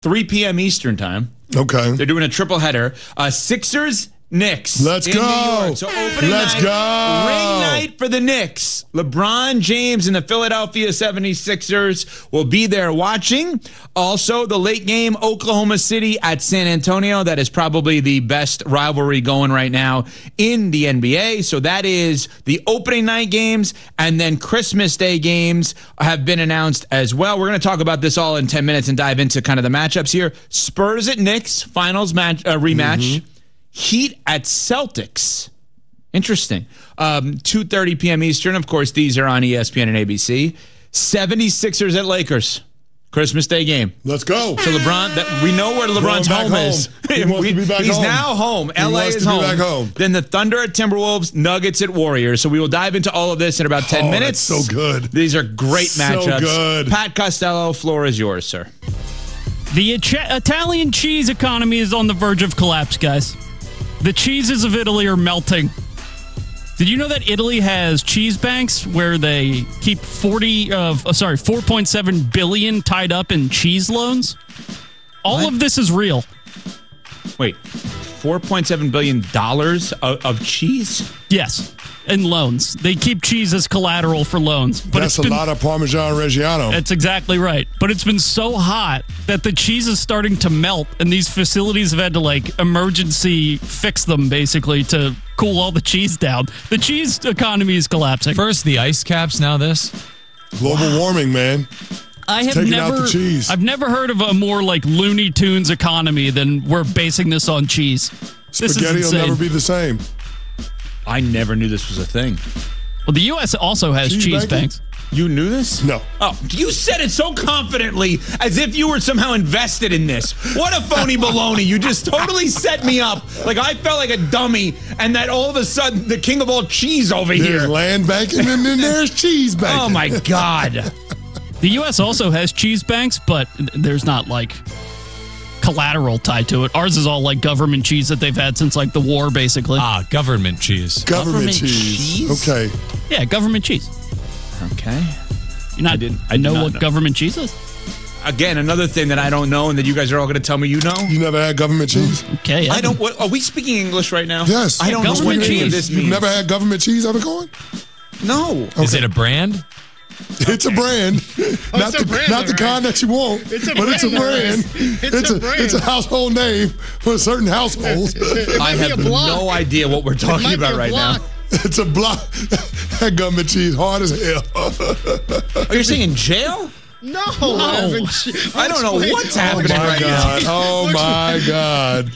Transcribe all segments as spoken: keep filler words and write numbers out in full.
three p.m. Eastern time. Okay. They're doing a triple header. Uh, Sixers, Knicks. Let's in go. New York. So opening Let's night, go. ring night for the Knicks. LeBron James and the Philadelphia seventy-sixers will be there watching. Also, the late game, Oklahoma City at San Antonio. That is probably the best rivalry going right now in the N B A. So that is the opening night games, and then Christmas Day games have been announced as well. We're going to talk about this all in ten minutes and dive into kind of the matchups here. Spurs at Knicks, finals match uh, rematch. Mm-hmm. Heat at Celtics. Interesting. Um, two thirty p.m. Eastern. Of course, these are on E S P N and A B C. seventy-sixers at Lakers. Christmas Day game. Let's go. So LeBron, that we know where LeBron's home, home is. He wants we, to be back he's home. now home. He L A wants is to be home. back home. Then the Thunder at Timberwolves, Nuggets at Warriors. So we will dive into all of this in about ten oh, minutes. That's so good. These are great so matchups. Good. Pat Costello, floor is yours, sir. The Ita- Italian cheese economy is on the verge of collapse, guys. The cheeses of Italy are melting. Did you know that Italy has cheese banks where they keep forty of uh, sorry four point seven billion tied up in cheese loans? All What? of this is real. Wait, four point seven billion dollars of, of cheese? Yes, in loans. They keep cheese as collateral for loans. But That's it's a been, lot of Parmesan Reggiano. That's exactly right. But it's been so hot that the cheese is starting to melt, and these facilities have had to like emergency fix them basically to cool all the cheese down. The cheese economy is collapsing. First the ice caps, now this. Global wow. warming, man. I have taking never, out the cheese. I've never heard of a more like Looney Tunes economy than we're basing this on cheese. This Spaghetti is will insane. never be the same. I never knew this was a thing. Well, the U S also has cheese, cheese banks. You knew this? No. Oh, you said it so confidently as if you were somehow invested in this. What a phony baloney. You just totally set me up. Like I felt like a dummy, and that all of a sudden the king of all cheese over There's here. land banking and then there's cheese banking. Oh, my God. The U S also has cheese banks, but there's not like collateral tied to it. Ours is all like government cheese that they've had since like the war, basically. Ah, government cheese. Government, Government cheese. cheese? Okay. Yeah, government cheese. Okay. You not I didn't- I did know not what know. government cheese is? Again, another thing that I don't know and that you guys are all going to tell me you know. You never had government cheese? Okay. I don't. What, are we speaking English right now? Yes. I don't know what Government any of cheese. this You've means. never had government cheese ever going? No. Is it a brand? It's a brand. not a the, brand, not the all kind that you want, It's a but it's a brand, brand. It's It's a a, brand. it's a household name for certain households. It I might be have a block. no idea what we're It talking might be about a right block. now. It's a block. That government cheese hard as hell. Oh, you're saying in jail? No, I haven't. I don't know Explain- what's Oh happening my right God. now. Oh my God.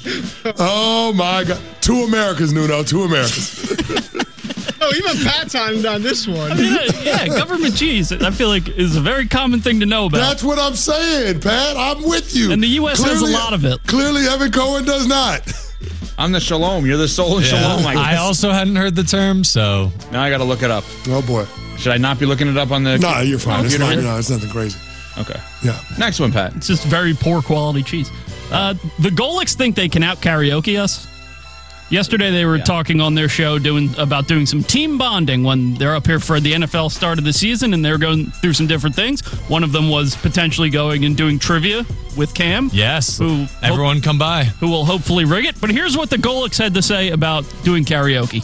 Oh my God. Two Americas, Nuno. Two Americas. No, even Pat's on on this one. I mean, uh, yeah, government cheese, I feel like is a very common thing to know about. That's what I'm saying, Pat. I'm with you. And the U S has a lot of it. Clearly, Evan Cohen does not. I'm the Shalom. You're the soul of Shalom. I, I guess. also hadn't heard the term, so Now I got to look it up. Oh boy. Should I not be looking it up on the? Nah, you're fine. It's computer? fine. No, it's nothing crazy. Okay. Yeah. Next one, Pat. It's just very poor quality cheese. Uh, the Golics think they can out karaoke us. Yesterday they were Yeah. talking on their show doing about doing some team bonding when they're up here for the N F L start of the season, and they're going through some different things. One of them was potentially going and doing trivia with Cam. yes. Who Everyone come by. who will hopefully rig it. But here's what the Golics had to say about doing karaoke.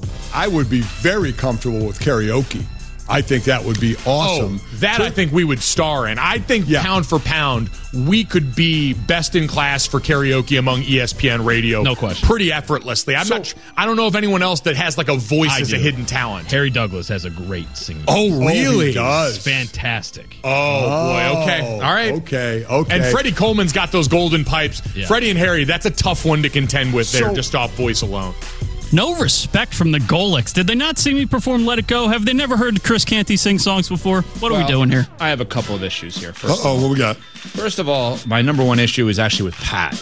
I would be very comfortable with karaoke. I think that would be awesome. Oh, that I think we would star in. I think Yeah. pound for pound, we could be best in class for karaoke among E S P N radio. No question. Pretty effortlessly. I'm So- not. I don't know of anyone else that has like a voice I as a do. hidden talent. Harry Douglas has a great singing. Oh, Oh, really? he does. It's fantastic. Oh, boy. Okay. Oh, All right. Okay. Okay. And Freddie Coleman's got those golden pipes. Yeah. Freddie and Harry, that's a tough one to contend with there, So- just off voice alone. No respect from the Golics. Did they not see me perform Let It Go? Have they never heard Chris Canty sing songs before? What are we Well, doing here? I have a couple of issues here. First, Uh oh, what we got? first of all, my number one issue is actually with Pat.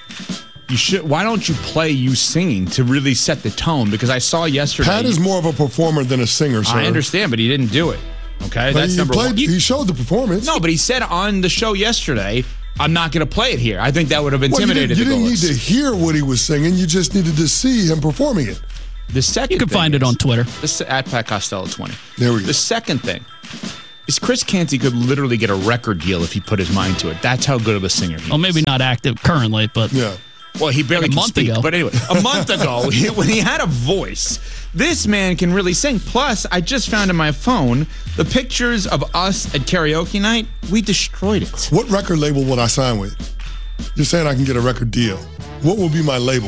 You should. Why don't you play you singing to really set the tone? Because I saw yesterday. Pat is more of a performer than a singer, sir. I understand, but he didn't do it. Okay, But that's he number played, one. He showed the performance. No, but he said on the show yesterday, "I'm not going to play it here." I think that would have Well, you intimidated didn't, you the didn't need Golics. to hear what he was singing. You just needed to see him performing it. The second You can thing find it is- on Twitter. This at Pat Costello twenty. There we go. The second thing, is Chris Canty could literally get a record deal if he put his mind to it. That's how good of a singer he Well, is. maybe not active currently, but Yeah. Well, he barely Like a can month speak. ago. But anyway, a month ago, he- when he had a voice, this man can really sing. Plus, I just found in my phone the pictures of us at karaoke night. We destroyed it. What record label would I sign with? You're saying I can get a record deal. What will be my label?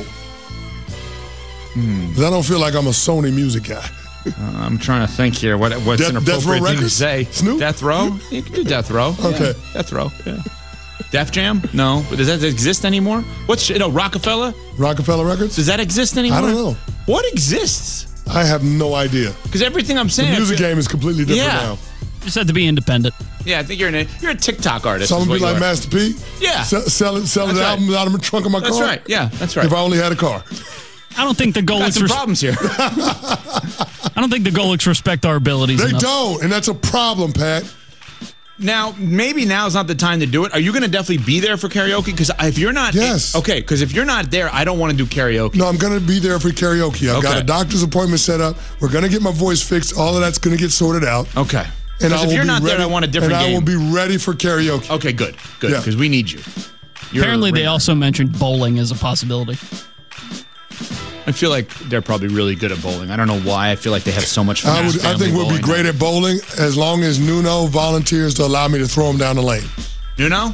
Hmm. 'Cause I don't feel like I'm a Sony music guy. Uh, I'm trying to think here. What, what's Death- an Death Row appropriate thing to Records? say? Snoop? Death Row? You can do Death Row. Yeah, Okay. Death Row. Yeah. Def Jam? No. But does that exist anymore? What's no Rockefeller? Rockefeller Records? Does that exist anymore? I don't know. What exists? I have no idea. Because everything I'm The saying, I music feel- game is completely different Yeah. now. just had to be independent. Yeah, I think you're an, you're a TikTok artist. Some is be what you like are. Master P. Yeah. Sell, sell it, sell That's the right. album out of the trunk of my That's car. right. Yeah, that's right. If I only had a car. I don't think the Got Golics some res- problems here. I don't think the Golics respect our abilities They enough. don't, and that's a problem, Pat. Now, maybe now's not the time to do it. Are you going to definitely be there for karaoke? Because if you're not, Yes. okay. Because if you're not there, I don't want to do karaoke. No, I'm going to be there for karaoke. I've got Okay. a doctor's appointment set up. We're going to get my voice fixed. All of that's going to get sorted out. Okay. And Because I if will you're be not there, ready- I want a different And I game. will be ready for karaoke. Okay, good, good. Yeah. Because we need you. You're Apparently, a they ringer. also mentioned bowling as a possibility. I feel like they're probably really good at bowling. I don't know why. I feel like they have so much fun. I, would, I think we'll be great at bowling as long as Nuno volunteers to allow me to throw him down the lane. You know?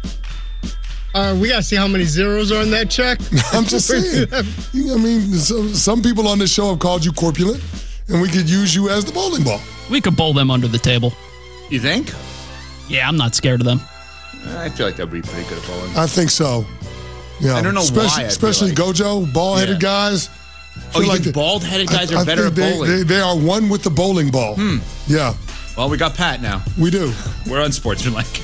Uh, we got to see how many zeros are in that check. I'm just saying. You- I mean, some, some people on this show have called you corpulent, and we could use you as the bowling ball. We could bowl them under the table. You think? Yeah, I'm not scared of them. I feel like they'll be pretty good at bowling. I think so. Yeah. I don't know especially, why I feel Especially like. Gojo, bald-headed Yeah. guys. Oh, you like think the- bald-headed guys I- are I better at think they, bowling? They, they are one with the bowling ball. Hmm. Yeah, Well, we got Pat now. we do. We're unsportsmanlike.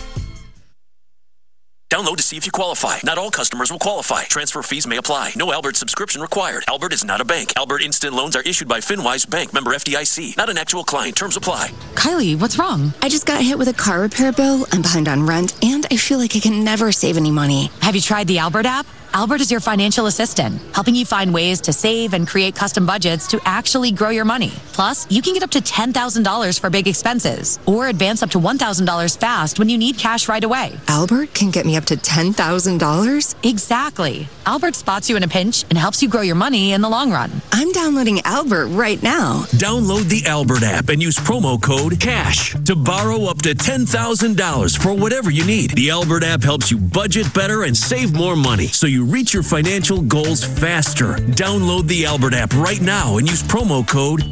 Download to see if you qualify. Not all customers will qualify. Transfer fees may apply. No Albert subscription required. Albert is not a bank. Albert Instant Loans are issued by FinWise Bank, member F D I C. Not an actual client. Terms apply. Kylie, what's wrong? I just got hit with a car repair bill. I'm behind on rent, and I feel like I can never save any money. Have you tried the Albert app? Albert is your financial assistant, helping you find ways to save and create custom budgets to actually grow your money. Plus, you can get up to ten thousand dollars for big expenses or advance up to one thousand dollars fast when you need cash right away. Albert can get me up to ten thousand dollars? Exactly. Albert spots you in a pinch and helps you grow your money in the long run. I'm downloading Albert right now. Download the Albert app and use promo code CASH to borrow up to ten thousand dollars for whatever you need. The Albert app helps you budget better and save more money so you reach your financial goals faster. Download the Albert app right now and use promo code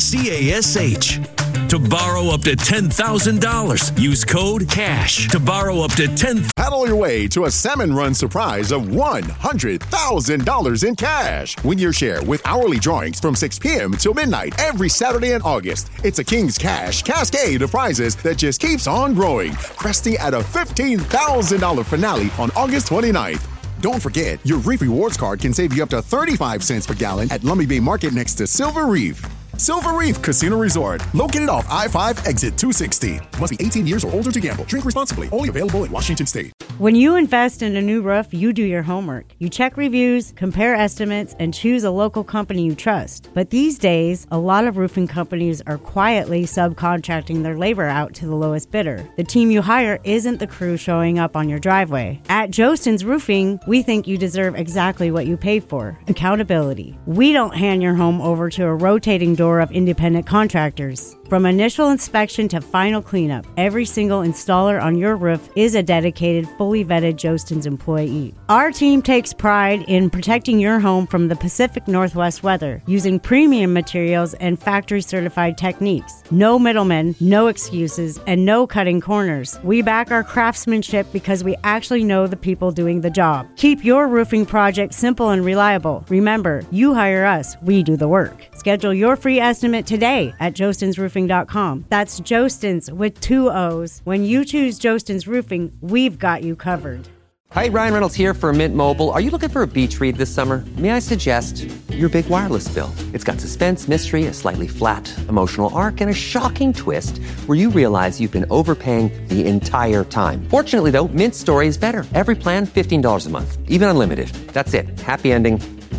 CASH to borrow up to ten thousand dollars. Use code CASH to borrow up to ten thousand dollars. Paddle your way to a salmon run surprise of one hundred thousand dollars in cash. Win your share with hourly drawings from six p.m. till midnight every Saturday in August. It's a King's Cash cascade of prizes that just keeps on growing, cresting at a fifteen thousand dollars finale on August twenty-ninth. Don't forget, your Reef Rewards card can save you up to thirty-five cents per gallon at Lummi Bay Market next to Silver Reef. Silver Reef Casino Resort, located off I five exit two sixty. Must be eighteen years or older to gamble. Drink responsibly. Only available in Washington State. When you invest in a new roof, you do your homework. You check reviews, compare estimates, and choose a local company you trust. But these days, a lot of roofing companies are quietly subcontracting their labor out to the lowest bidder. The team you hire isn't the crew showing up on your driveway. At Jostens Roofing, we think you deserve exactly what you pay for: accountability. We don't hand your home over to a rotating door of independent contractors. From initial inspection to final cleanup, every single installer on your roof is a dedicated, fully vetted Jostens employee. Our team takes pride in protecting your home from the Pacific Northwest weather, using premium materials and factory-certified techniques. No middlemen, no excuses, and no cutting corners. We back our craftsmanship because we actually know the people doing the job. Keep your roofing project simple and reliable. Remember, you hire us, we do the work. Schedule your free estimate today at jostens roofing dot com. That's Jostens with two O's. When you choose Jostens Roofing, we've got you covered. Hi, Ryan Reynolds here for Mint Mobile. Are you looking for a beach read this summer? May I suggest your big wireless bill? It's got suspense, mystery, a slightly flat emotional arc, and a shocking twist where you realize you've been overpaying the entire time. Fortunately, though, Mint's story is better. Every plan, fifteen dollars a month, even unlimited. That's it. Happy ending.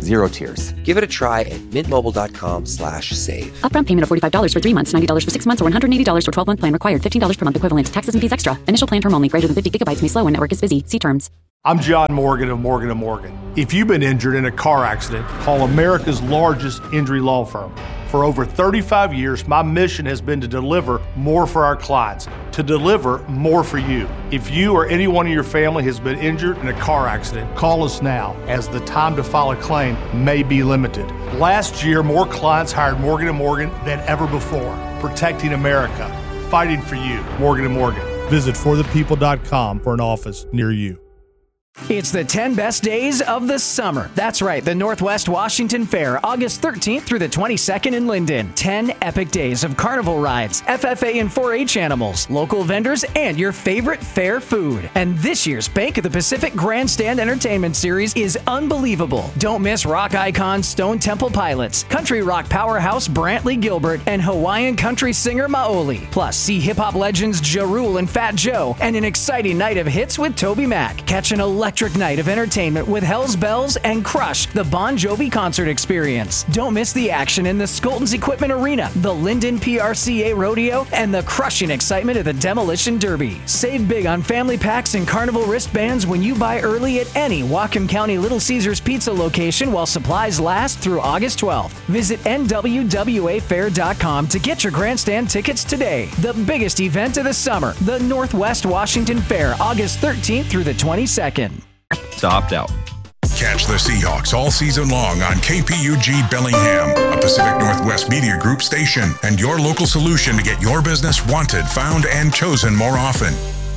zero tiers. Give it a try at mintmobile.com slash save. Upfront payment of forty-five dollars for three months, ninety dollars for six months, or one hundred eighty dollars for twelve-month plan required. fifteen dollars per month equivalent. Taxes and fees extra. Initial plan term only. Greater than fifty gigabytes may slow when network is busy. See terms. I'm John Morgan of Morgan and Morgan. If you've been injured in a car accident, call America's largest injury law firm. For over thirty-five years, my mission has been to deliver more for our clients, to deliver more for you. If you or anyone in your family has been injured in a car accident, call us now, as the time to file a claim may be limited. Last year, more clients hired Morgan and Morgan than ever before, protecting America, fighting for you. Morgan and Morgan. Visit for the people dot com for an office near you. It's the ten best days of the summer. That's right, the Northwest Washington Fair, August thirteenth through the twenty-second in Linden. ten epic days of carnival rides, F F A and four H animals, local vendors, and your favorite fair food. And this year's Bank of the Pacific Grandstand Entertainment Series is unbelievable. Don't miss rock icons Stone Temple Pilots, country rock powerhouse Brantley Gilbert, and Hawaiian country singer Maoli. Plus, see hip-hop legends Ja Rule and Fat Joe, and an exciting night of hits with Toby Mac. Catch an electric night of entertainment with Hell's Bells and Crush, the Bon Jovi concert experience. Don't miss the action in the Skoltons Equipment Arena, the Linden P R C A Rodeo, and the crushing excitement of the Demolition Derby. Save big on family packs and carnival wristbands when you buy early at any Whatcom County Little Caesars Pizza location while supplies last through August twelfth. Visit N W W A fair dot com to get your grandstand tickets today. The biggest event of the summer, the Northwest Washington Fair, August thirteenth through the twenty-second. To opt out. Catch the Seahawks all season long on K P U G Bellingham, a Pacific Northwest Media Group station, and your local solution to get your business wanted, found, and chosen more often.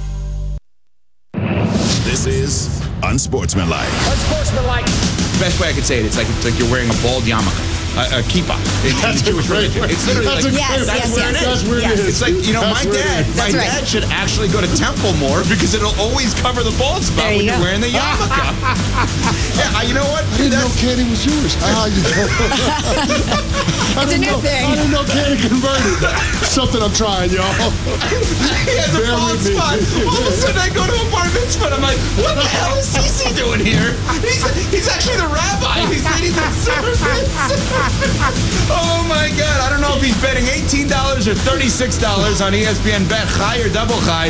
This is Unsportsmanlike. Unsportsmanlike. Best way I could say it, it's like it's like you're wearing a bald yarmulke. A, a kippah. It, That's it's Jewish great religion. word. It's literally That's like, a great that's word. where it is. That's where it Yes. is. It's like, you know, That's my where it dad, is. my That's dad right. should actually go to temple more because it'll always cover the bald spot There when you you're go. wearing the yarmulke. yeah, uh, you know what? I didn't know Candy was Jewish. Ah, you know. I It's a didn't new know, thing. I didn't know Candy converted. Something I'm trying, y'all. He has a Bear bald with me. spot. All of a sudden, I go to a bar mitzvah, and I'm like, what the hell is Cece doing here? He's, he's actually the rabbi. He's leading the service. Oh, my God. I don't know if he's betting eighteen dollars or thirty-six dollars on E S P N Bet, high or double high.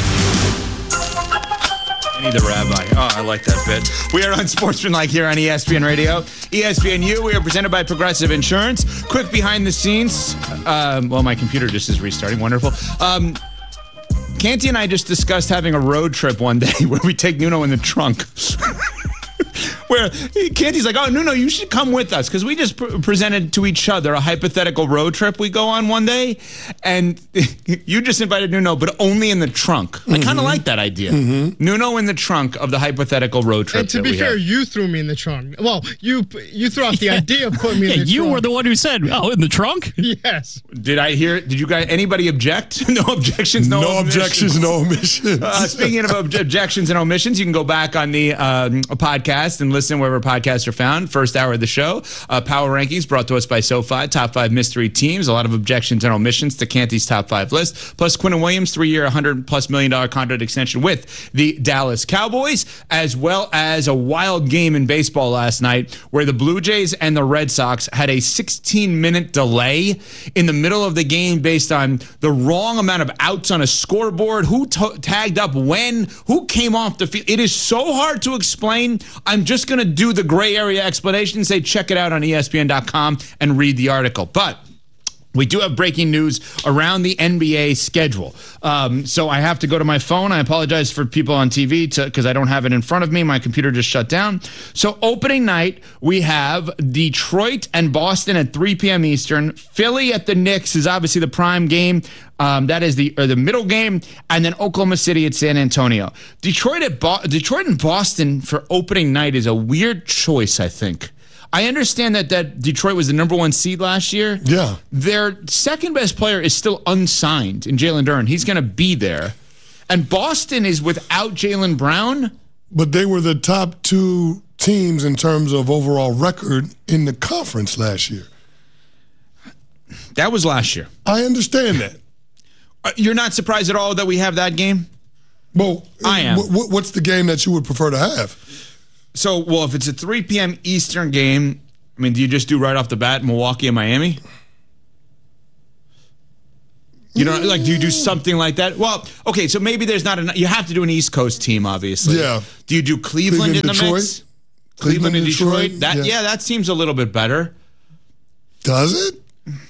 I need the rabbi. Oh, I like that bit. We are on Sportsmanlike here on E S P N Radio. E S P N U, we are presented by Progressive Insurance. Quick behind the scenes. Um, well, my computer just is restarting. Wonderful. Um, Canty and I just discussed having a road trip one day where we take Nuno in the trunk. Where Canty's like, oh, Nuno, you should come with us because we just pr- presented to each other a hypothetical road trip we go on one day. And you just invited Nuno, but only in the trunk. Mm-hmm. I kind of like that idea. Mm-hmm. Nuno in the trunk of the hypothetical road trip. And to that be we fair, have. you threw me in the trunk. Well, you you threw out the idea of putting me yeah, in the you trunk. were the one who said, oh, in the trunk? Yes. Did I hear? Did you guys? Anybody object? No objections. No, No omissions. objections, no omissions. Uh, speaking of ob- objections and omissions, you can go back on the um, podcast and listen wherever podcasts are found. First hour of the show, uh, Power Rankings brought to us by SoFi. Top five mystery teams. A lot of objections and omissions to Canty's top five list. Plus Quinnen Williams, three-year, one hundred plus million dollar contract extension with the Dallas Cowboys, as well as a wild game in baseball last night where the Blue Jays and the Red Sox had a sixteen minute delay in the middle of the game based on the wrong amount of outs on a scoreboard, who t- tagged up when, who came off the field. It is so hard to explain. I'm just going to do the gray area explanation, say check it out on E S P N dot com and read the article. But we do have breaking news around the N B A schedule. Um, so I have to go to my phone. I apologize for people on T V because I don't have it in front of me. My computer just shut down. So opening night, we have Detroit and Boston at three p.m. Eastern. Philly at the Knicks is obviously the prime game. Um, that is the or the middle game. And then Oklahoma City at San Antonio. Detroit at Bo- Detroit and Boston for opening night is a weird choice, I think. I understand that, that Detroit was the number one seed last year. Yeah. Their second best player is still unsigned in Jalen Duren. He's going to be there. And Boston is without Jaylen Brown. But they were the top two teams in terms of overall record in the conference last year. That was last year. I understand that. Uh, you're not surprised at all that we have that game? Well, I am. W- what's the game that you would prefer to have? So, well, if it's a three p.m. Eastern game, I mean, do you just do right off the bat Milwaukee and Miami? You know, like, do you do something like that? Well, okay, so maybe there's not enough. You have to do an East Coast team, obviously. Yeah. Do you do Cleveland, Cleveland in the Detroit? mix? Cleveland, and Detroit? Detroit, That yeah. yeah, that seems a little bit better. Does it?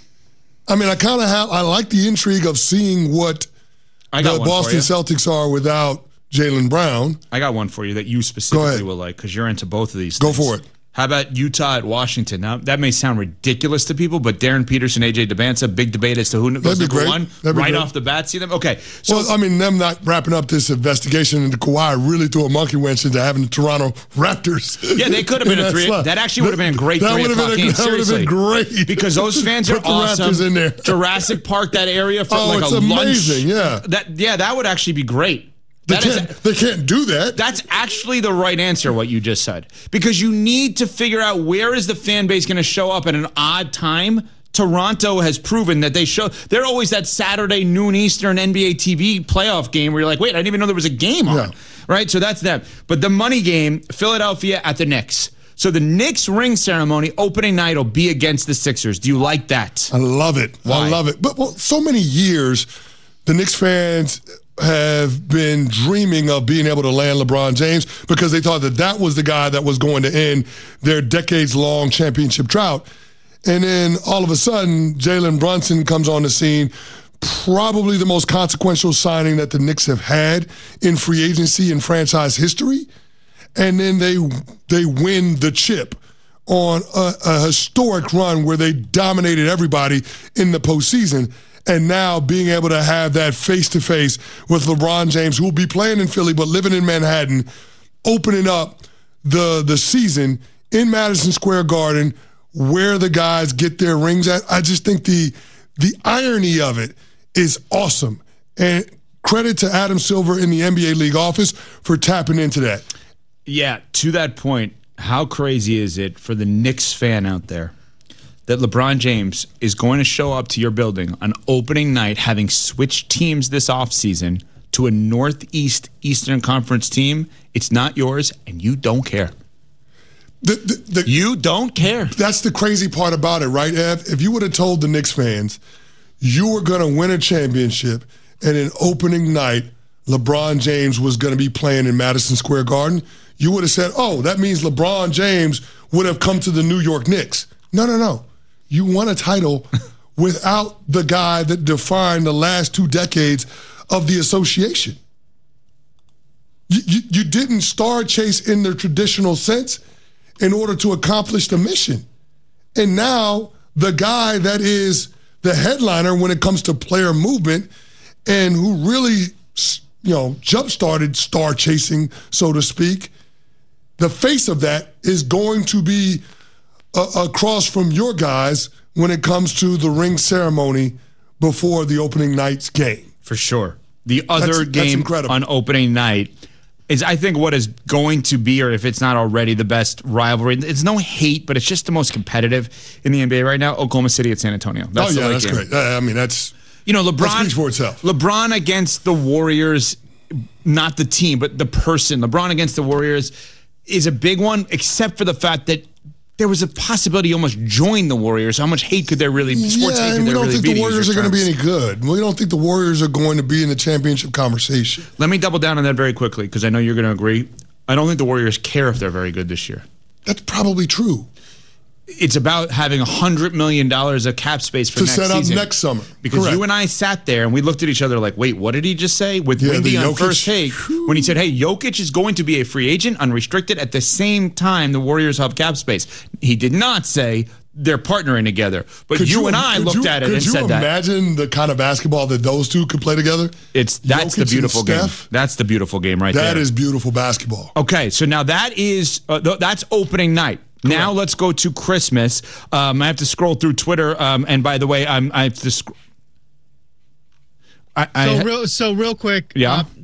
I mean, I kind of have. I like the intrigue of seeing what I got the one for Boston you. Celtics are without Jaylen Brown. I got one for you that you specifically will like because you're into both of these Go things. for it. How about Utah at Washington? Now, that may sound ridiculous to people, but Darren Peterson, A J Debanza, big debate as to who goes That'd be number great. one. That'd be Right great. off the bat, see them? Okay. So, Well, I mean, them not wrapping up this investigation into Kawhi really threw a monkey wrench into having the Toronto Raptors. yeah, they could have been in a that three. slot. That actually would have been a great That three would have o'clock been a- game. that would have Seriously. been great. Because those fans are Put the awesome. Raptors in there. Jurassic Park, that area for Oh, like it's a amazing, lunch. yeah. That, yeah, that would actually be great. They That is- can't, they can't do that. That's actually the right answer, what you just said. Because you need to figure out where is the fan base going to show up at an odd time. Toronto has proven that they show. They're always that Saturday noon Eastern N B A T V playoff game where you're like, wait, I didn't even know there was a game on. Yeah. Right? So that's them. But the money game, Philadelphia at the Knicks. So the Knicks ring ceremony opening night will be against the Sixers. Do you like that? I love it. Why? I love it. But well, so many years, the Knicks fans have been dreaming of being able to land LeBron James because they thought that that was the guy that was going to end their decades-long championship drought. And then all of a sudden, Jalen Brunson comes on the scene, probably the most consequential signing that the Knicks have had in free agency in franchise history. And then they they win the chip on a, a historic run where they dominated everybody in the postseason. And now being able to have that face-to-face with LeBron James, who will be playing in Philly but living in Manhattan, opening up the the season in Madison Square Garden, where the guys get their rings at. I just think the the irony of it is awesome. And credit to Adam Silver in the N B A league office for tapping into that. Yeah, to that point, how crazy is it for the Knicks fan out there that LeBron James is going to show up to your building on opening night, having switched teams this offseason to a Northeast Eastern Conference team? It's not yours, and you don't care. The, the, the, you don't care. That's the crazy part about it, right, Ev? If you would have told the Knicks fans you were going to win a championship and in opening night, LeBron James was going to be playing in Madison Square Garden, you would have said, oh, that means LeBron James would have come to the New York Knicks. No, no, no. You won a title without the guy that defined the last two decades of the association. You, you, you didn't star chase in the traditional sense in order to accomplish the mission. And now the guy that is the headliner when it comes to player movement and who really, you know, jump-started star chasing, so to speak, the face of that is going to be uh, across from your guys when it comes to the ring ceremony before the opening night's game. For sure. The other That's- that's game incredible. on opening night is, I think, what is going to be, or if it's not already, the best rivalry. It's no hate, but it's just the most competitive in the N B A right now. Oklahoma City at San Antonio. That's oh, the yeah, late that's game. great. Uh, I mean, that's You know, that LeBron speaks for itself. LeBron against the Warriors, not the team, but the person. LeBron against the Warriors is a big one, except for the fact that there was a possibility he almost joined the Warriors. How much hate could there really be? Sports yeah, hate and could we there don't really think be? the to Warriors use are your going to be terms? any good. We don't think the Warriors are going to be in the championship conversation. Let me double down on that very quickly because I know you're going to agree. I don't think the Warriors care if they're very good this year. That's probably true. It's about having one hundred million dollars of cap space for To next set up season. next summer. Because Correct. you and I sat there and we looked at each other like, wait, what did he just say? With Yeah, Windy the on Jokic- first take, when he said, hey, Jokic is going to be a free agent, unrestricted, at the same time the Warriors have cap space. He did not say they're partnering together. But Could you, and I could looked you- at it could and you said that. imagine the kind of basketball that those two could play together? It's That's Jokic the and beautiful game. Steph? That's the beautiful game right That there. is beautiful basketball. Okay, so now that is uh, th- that's opening night. Now let's go to Christmas. Um, I have to scroll through Twitter, um, and by the way, I'm, I have to. Sc- I, I, So real, so real quick. Yeah? Uh,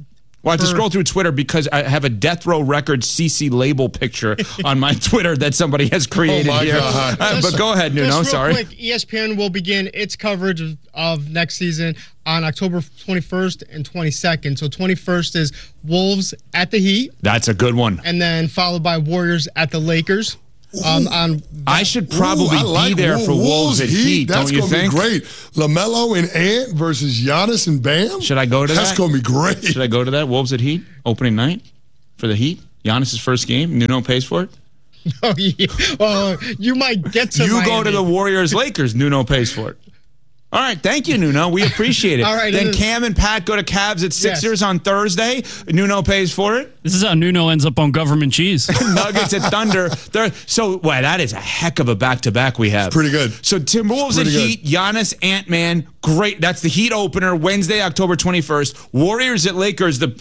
Well, I have to For- scroll through Twitter because I have a Death Row Records C C label picture on my Twitter that somebody has created my here. God. Uh, but go ahead, Nuno. Just real Sorry. quick, E S P N will begin its coverage of, of next season on October twenty-first and twenty-second. So twenty-first is Wolves at the Heat, That's a good one. and then followed by Warriors at the Lakers. Um, on I should probably Ooh, I like be there Wolves, for Wolves at Heat, That's don't you gonna think? be great. LaMelo and Ant versus Giannis and Bam. Should I go to That's that? going to be great. Should I go to that? Wolves at Heat opening night for the Heat. Giannis' first game. Nuno pays for it. oh, yeah. uh, you might get to You Miami. go to the Warriors Lakers. Nuno pays for it. All right, thank you, Nuno. We appreciate it. All right, then it is- Cam and Pat go to Cavs at Sixers on Thursday. Nuno pays for it. This is how Nuno ends up on government cheese. Nuggets at Thunder. They're, so, well, that is a heck of a back-to-back we have. Pretty good. So Timberwolves at Pretty good. Heat, Giannis, Ant-Man, great. That's the Heat opener, Wednesday, October twenty-first. Warriors at Lakers, the